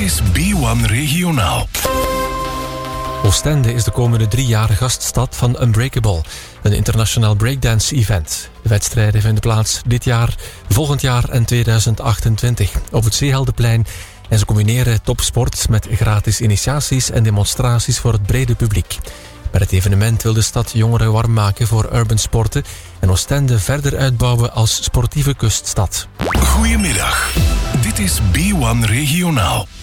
is B1 Regionaal. Oostende is de komende 3 jaar gaststad van Unbreakable, een internationaal breakdance-event. De wedstrijden vinden plaats dit jaar, volgend jaar en 2028 op het Zeeheldenplein. En ze combineren topsport met gratis initiaties en demonstraties voor het brede publiek. Met het evenement wil de stad jongeren warm maken voor urban sporten en Oostende verder uitbouwen als sportieve kuststad. Goedemiddag, dit is B1 Regionaal.